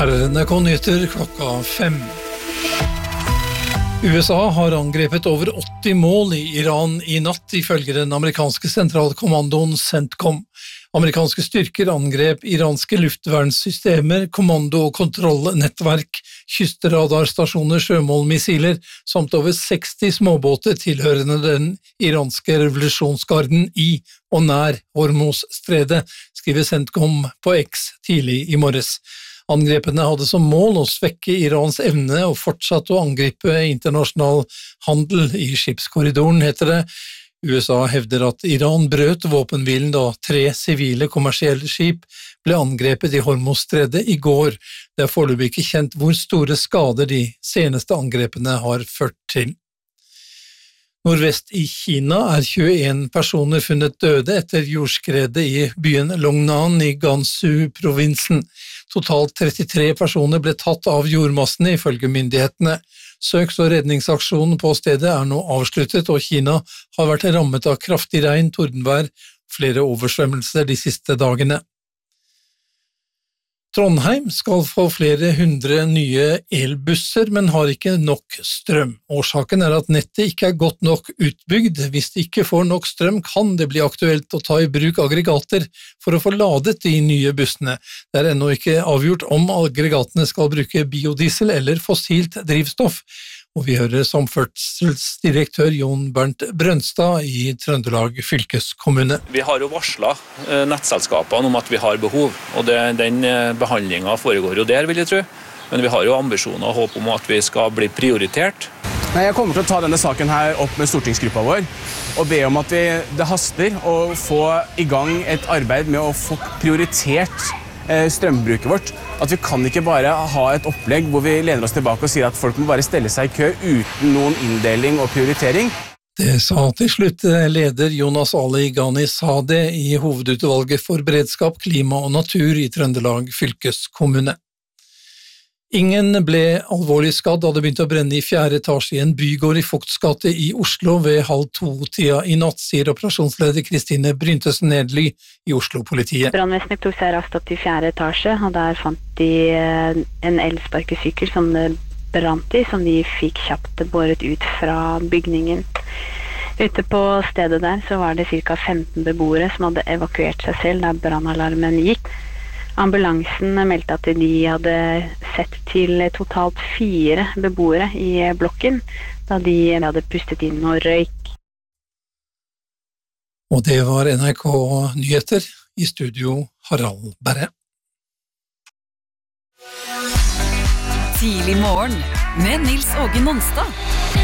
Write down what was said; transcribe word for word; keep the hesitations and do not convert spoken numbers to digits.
Her er N R K-nyheter klokka fem. U S A har angrepet over åtti mål i Iran i natt, ifølge den amerikanske sentralkommandoen CENTCOM. Amerikanske styrker angrep iranske luftvernsystemer, kommando- og kontrollnettverk, kystradarstasjoner, sjømålmissiler, samt over seksti småbåter tilhørende den iranske revolusjonsgarden i og nær Hormuz-stredet, skriver CENTCOM på X tidlig i morges. Angrepene hadde som mål å svekke Irans evne og fortsatt å angripe internasjonal handel i skipskorridoren, heter det. U S A hevder at Iran brøt våpenhvilen da tre sivile kommersielle skip ble angrepet i Hormuz-stredet i går. Det er foreløpig ikke kjent hvor store skader de seneste angrepene har ført til. Nordvest i Kina er tjueen personer funnet døde etter jordskredet i byen Longnan i Gansu-provinsen. Totalt trettitre personer ble tatt av jordmassene ifølge myndighetene. Søks- og redningsaksjonen på stedet er nå avsluttet, og Kina har vært rammet av kraftig regn, tordenvær og flere oversvømmelser de siste dagene. Trondheim skal få flere hundre nye elbusser, men har ikke nok strøm. Årsaken er at nettet ikke er godt nok utbygd. Hvis det ikke får nok strøm, kan det bli aktuelt å ta i bruk aggregater for å få ladet de nye bussene. Det er ennå ikke avgjort om aggregatene skal bruke biodiesel eller fossilt drivstoff. Og vi hører samferdselsdirektør Jon Bernt Brønstad i Trøndelag fylkeskommune. Vi har jo varslet nettselskapene om at vi har behov, og det, den behandlingen foregår jo der, vil jeg tro. Men vi har jo ambisjoner og håp om at vi skal bli prioritert. Jeg kommer til å ta denne saken her opp med stortingsgruppa vår, og be om at vi, det haster å få i gang et arbeid med å få prioritert strømbruket vårt. At vi kan ikke bare ha et opplegg hvor vi lener oss tilbake og sier at folk må bare stelle seg i kø uten noen inndeling og prioritering. Det sa til slutt leder Jonas Ali Ghani Sade i hovedutvalget for beredskap, klima og natur i Trøndelag fylkeskommune. Ingen ble alvorlig skadd da det begynte å brenne i fjerde etasje i en bygård i Fogtsgate i Oslo ved halv to-tida i natt, sier operasjonsleder Kristine Bryntesen Nedly i Oslo-politiet. Brannvesenet tok seg raskt opp til fjerde etasje, og der fant de en elsparkesykkel som det brant i, som de fikk kjapt båret ut fra bygningen. Ute på stedet der så var det ca. femten beboere som hadde evakuert seg selv da brannalarmen gikk. Ambulansen meldte at de hadde sett til totalt fire beboere i blokken, da de hadde pustet inn og røyk. Og det var N R K-nyheter, i studio Harald Berre. Tidlig morgen med Nils Åge Nonstad.